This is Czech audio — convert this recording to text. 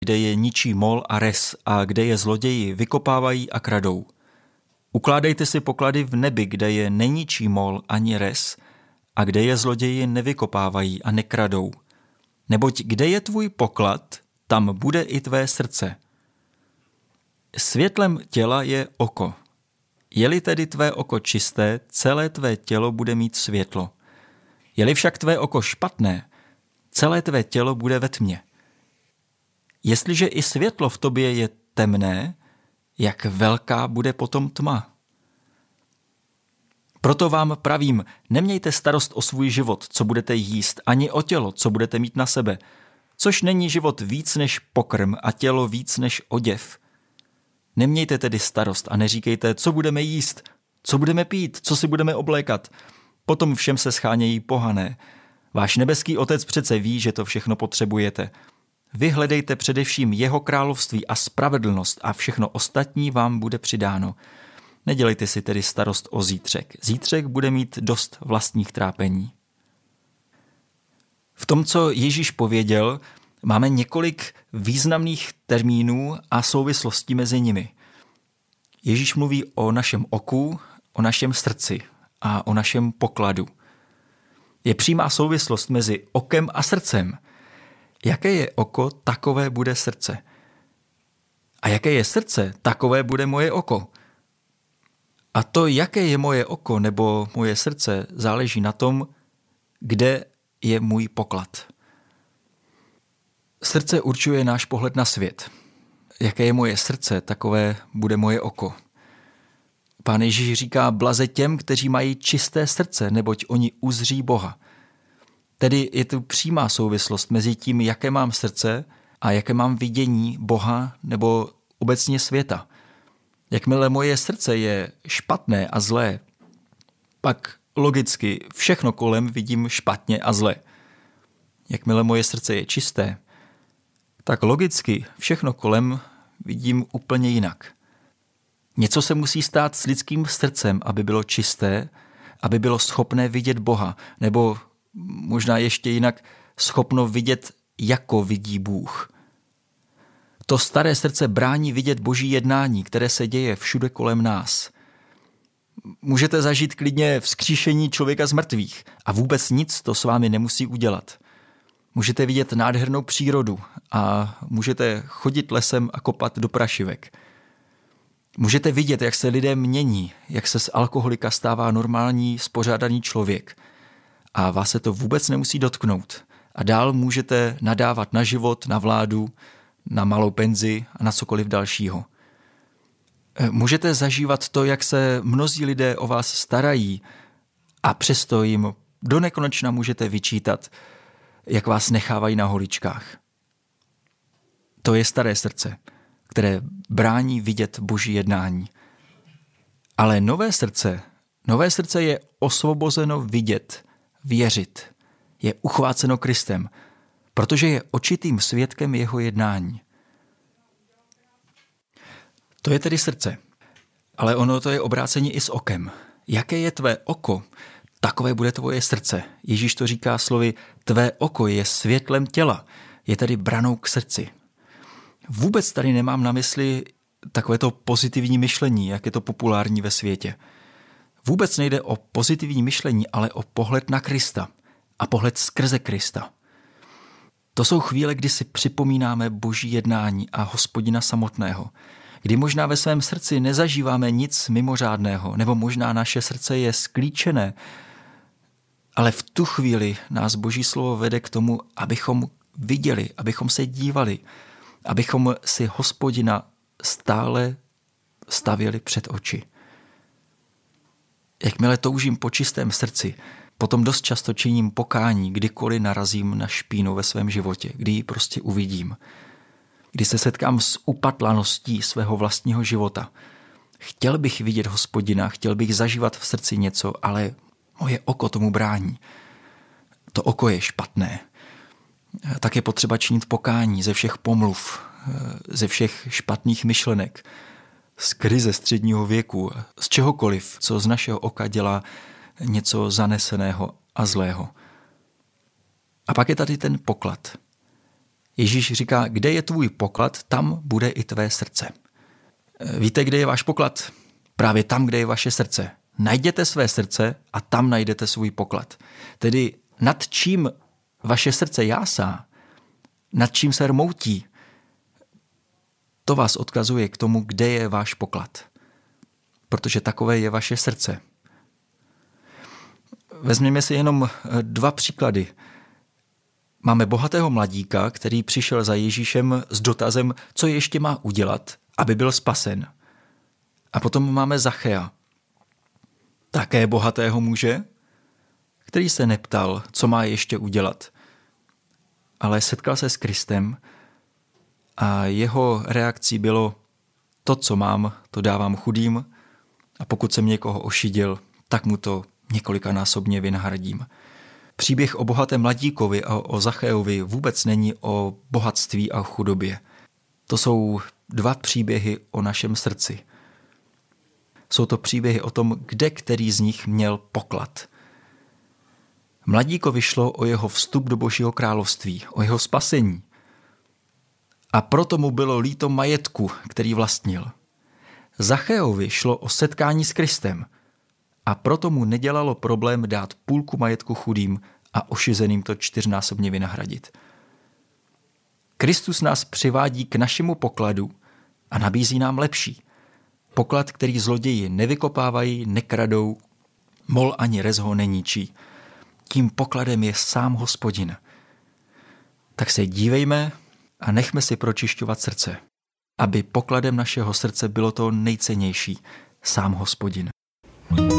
kde je ničí mol a res a kde je zloději vykopávají a kradou. Ukládejte si poklady v nebi, kde je neničí mol ani res a kde je zloději nevykopávají a nekradou. Neboť kde je tvůj poklad, tam bude i tvé srdce. Světlem těla je oko. Je-li tedy tvé oko čisté, celé tvé tělo bude mít světlo. Je-li však tvé oko špatné, celé tvé tělo bude ve tmě. Jestliže i světlo v tobě je temné, jak velká bude potom tma. Proto vám pravím, nemějte starost o svůj život, co budete jíst, ani o tělo, co budete mít na sebe, což není život víc než pokrm a tělo víc než oděv. Nemějte tedy starost a neříkejte, co budeme jíst, co budeme pít, co si budeme oblékat. Potom všem se schánějí pohané. Váš nebeský Otec přece ví, že to všechno potřebujete. Vy hledejte především jeho království a spravedlnost a všechno ostatní vám bude přidáno. Nedělejte si tedy starost o zítřek. Zítřek bude mít dost vlastních trápení. V tom, co Ježíš pověděl, máme několik významných termínů a souvislostí mezi nimi. Ježíš mluví o našem oku, o našem srdci a o našem pokladu. Je přímá souvislost mezi okem a srdcem. Jaké je oko, takové bude srdce. A jaké je srdce, takové bude moje oko. A to, jaké je moje oko nebo moje srdce, záleží na tom, kde je můj poklad. Srdce určuje náš pohled na svět. Jaké je moje srdce, takové bude moje oko. Pán Ježíš říká, blaze těm, kteří mají čisté srdce, neboť oni uzří Boha. Tedy je tu přímá souvislost mezi tím, jaké mám srdce a jaké mám vidění Boha nebo obecně světa. Jakmile moje srdce je špatné a zlé, pak logicky všechno kolem vidím špatně a zle. Jakmile moje srdce je čisté, tak logicky všechno kolem vidím úplně jinak. Něco se musí stát s lidským srdcem, aby bylo čisté, aby bylo schopné vidět Boha, nebo možná ještě jinak schopno vidět, jako vidí Bůh. To staré srdce brání vidět Boží jednání, které se děje všude kolem nás. Můžete zažít klidně vzkříšení člověka z mrtvých a vůbec nic to s vámi nemusí udělat. Můžete vidět nádhernou přírodu a můžete chodit lesem a kopat do prašivek. Můžete vidět, jak se lidé mění, jak se z alkoholika stává normální, spořádaný člověk. A vás se to vůbec nemusí dotknout. A dál můžete nadávat na život, na vládu, na malou penzi a na cokoliv dalšího. Můžete zažívat to, jak se mnozí lidé o vás starají a přesto jim do nekonečna můžete vyčítat, jak vás nechávají na holičkách. To je staré srdce, které brání vidět Boží jednání. Ale nové srdce je osvobozeno vidět, věřit, je uchváceno Kristem, protože je očitým svědkem jeho jednání. To je tedy srdce, ale ono to je obrácení i s okem. Jaké je tvé oko, takové bude tvoje srdce. Ježíš to říká slovy, tvé oko je světlem těla, je tedy branou k srdci. Vůbec tady nemám na mysli takovéto pozitivní myšlení, jak je to populární ve světě. Vůbec nejde o pozitivní myšlení, ale o pohled na Krista a pohled skrze Krista. To jsou chvíle, kdy si připomínáme Boží jednání a Hospodina samotného, kdy možná ve svém srdci nezažíváme nic mimořádného, nebo možná naše srdce je sklíčené, ale v tu chvíli nás Boží slovo vede k tomu, abychom viděli, abychom se dívali, abychom si Hospodina stále stavěli před oči. Jakmile toužím po čistém srdci, potom dost často činím pokání, kdykoliv narazím na špínu ve svém životě, kdy ji prostě uvidím. Kdy se setkám s upatlaností svého vlastního života. Chtěl bych vidět Hospodina, chtěl bych zažívat v srdci něco, ale moje oko tomu brání. To oko je špatné. Tak je potřeba činit pokání ze všech pomluv, ze všech špatných myšlenek, z krize středního věku, z čehokoliv, co z našeho oka dělá něco zaneseného a zlého. A pak je tady ten poklad. Ježíš říká, kde je tvůj poklad, tam bude i tvé srdce. Víte, kde je váš poklad? Právě tam, kde je vaše srdce. Najděte své srdce a tam najdete svůj poklad. Tedy nad čím vaše srdce jásá, nad čím se rmoutí, to vás odkazuje k tomu, kde je váš poklad. Protože takové je vaše srdce. Vezměme si jenom 2 příklady. Máme bohatého mladíka, který přišel za Ježíšem s dotazem, co ještě má udělat, aby byl spasen. A potom máme Zachea, také bohatého muže, který se neptal, co má ještě udělat, ale setkal se s Kristem a jeho reakcí bylo, to, co mám, to dávám chudým a pokud jsem někoho ošidil, tak mu to několikanásobně vynahradím. Příběh o bohatém mladíkovi a o Zacheovi vůbec není o bohatství a chudobě. To jsou 2 příběhy o našem srdci. Jsou to příběhy o tom, kde který z nich měl poklad. Mladíkovi šlo o jeho vstup do Božího království, o jeho spasení. A proto mu bylo líto majetku, který vlastnil. Zacheovi šlo o setkání s Kristem a proto mu nedělalo problém dát půlku majetku chudým a ošizeným to 4násobně vynahradit. Kristus nás přivádí k našemu pokladu a nabízí nám lepší. Poklad, který zloději nevykopávají, nekradou, mol ani rez ho neníčí. Tím pokladem je sám Hospodin. Tak se dívejme a nechme si pročišťovat srdce, aby pokladem našeho srdce bylo to nejcennější, sám Hospodin.